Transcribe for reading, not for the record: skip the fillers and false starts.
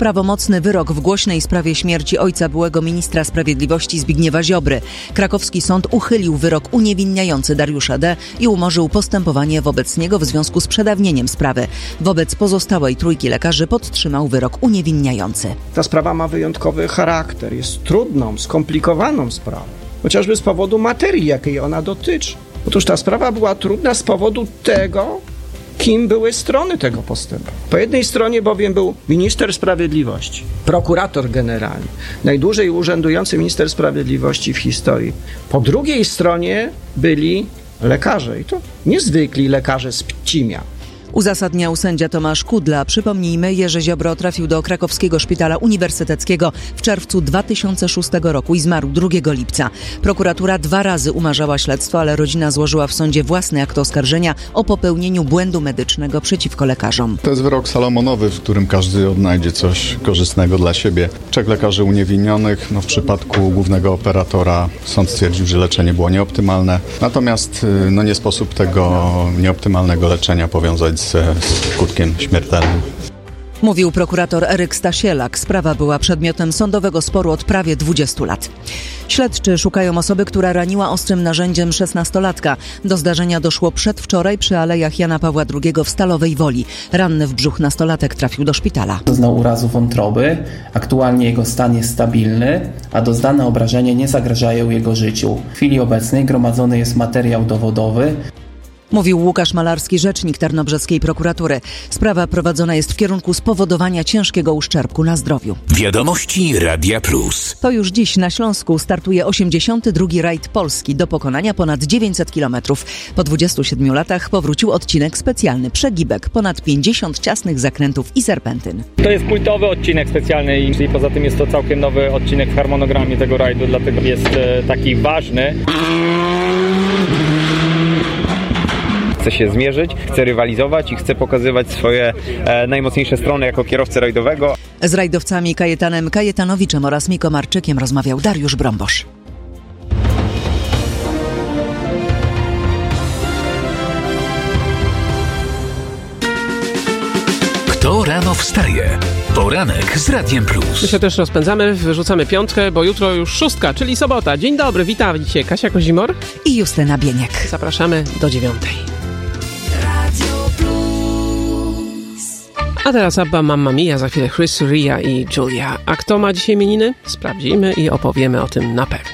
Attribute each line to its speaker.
Speaker 1: prawomocny wyrok w głośnej sprawie śmierci ojca byłego ministra sprawiedliwości Zbigniewa Ziobry. Krakowski sąd uchylił wyrok uniewinniający Dariusza D. i umorzył postępowanie wobec niego w związku z przedawnieniem sprawy. Wobec pozostałej trójki lekarzy podtrzymał wyrok uniewinniający.
Speaker 2: Ta sprawa ma wyjątkowy charakter, jest trudną, skomplikowaną sprawą, chociażby z powodu materii, jakiej ona dotyczy. Otóż ta sprawa była trudna z powodu tego, kim były strony tego postępu. Po jednej stronie bowiem był minister sprawiedliwości, prokurator generalny, najdłużej urzędujący minister sprawiedliwości w historii. Po drugiej stronie byli lekarze i to niezwykli lekarze z Pcimia.
Speaker 1: Uzasadniał sędzia Tomasz Kudla. Przypomnijmy, Jerzy Ziobro trafił do krakowskiego szpitala uniwersyteckiego w czerwcu 2006 roku i zmarł 2 lipca. Prokuratura 2 razy umarzała śledztwo, ale rodzina złożyła w sądzie własny akt oskarżenia o popełnieniu błędu medycznego przeciwko lekarzom.
Speaker 3: To jest wyrok salomonowy, w którym każdy odnajdzie coś korzystnego dla siebie. 3 lekarzy uniewinnionych. W przypadku głównego operatora sąd stwierdził, że leczenie było nieoptymalne. Natomiast nie sposób tego nieoptymalnego leczenia powiązać ze skutkiem śmiertelnym.
Speaker 1: Mówił prokurator Eryk Stasielak. Sprawa była przedmiotem sądowego sporu od prawie 20 lat. Śledczy szukają osoby, która raniła ostrym narzędziem 16-latka. Do zdarzenia doszło przedwczoraj przy Alejach Jana Pawła II w Stalowej Woli. Ranny w brzuch nastolatek trafił do szpitala.
Speaker 4: Doznał urazu wątroby. Aktualnie jego stan jest stabilny, a doznane obrażenia nie zagrażają jego życiu. W chwili obecnej gromadzony jest materiał dowodowy.
Speaker 1: Mówił Łukasz Malarski, rzecznik tarnobrzeskiej prokuratury. Sprawa prowadzona jest w kierunku spowodowania ciężkiego uszczerbku na zdrowiu.
Speaker 5: Wiadomości Radia Plus.
Speaker 1: To już dziś na Śląsku startuje 82. rajd Polski do pokonania ponad 900 km. Po 27 latach powrócił odcinek specjalny Przegibek, ponad 50 ciasnych zakrętów i serpentyn.
Speaker 6: To jest kultowy odcinek specjalny i poza tym jest to całkiem nowy odcinek w harmonogramie tego rajdu, dlatego jest taki ważny. Chcę się zmierzyć, chcę rywalizować i chcę pokazywać swoje najmocniejsze strony jako kierowcy rajdowego.
Speaker 1: Z rajdowcami Kajetanem Kajetanowiczem oraz Miko Marczykiem rozmawiał Dariusz Brombosz.
Speaker 5: Kto rano wstaje? Poranek z Radiem Plus.
Speaker 7: My się też rozpędzamy, wyrzucamy piątkę, bo jutro już 6, czyli sobota. Dzień dobry, witajcie. Kasia Kozimor
Speaker 1: i Justyna Bieniek.
Speaker 7: Zapraszamy do 9. A teraz Abba, Mamma Mia, za chwilę Chris Ria i Julia. A kto ma dzisiaj imieniny? Sprawdzimy i opowiemy o tym na pewno.